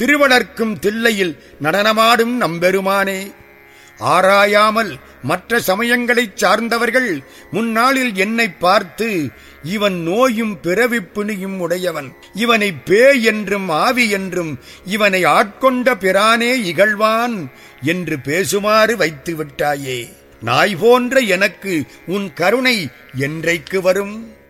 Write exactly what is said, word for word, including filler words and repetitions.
திருவளர்க்கும் தில்லையில் நடனமாடும் நம்பெருமானே, ஆராயாமல் மற்ற சமயங்களைச் சார்ந்தவர்கள் முன்னாளில் என்னை பார்த்து, இவன் நோயும் பிறவிப்பிணியும் உடையவன், இவனை பேய் என்றும் ஆவி என்றும் இவனை ஆட்கொண்ட பிரானே இகழ்வான் என்று பேசுமாறு வைத்து விட்டாயே. நாய் போன்ற எனக்கு உன் கருணை என்றைக்கு வரும்?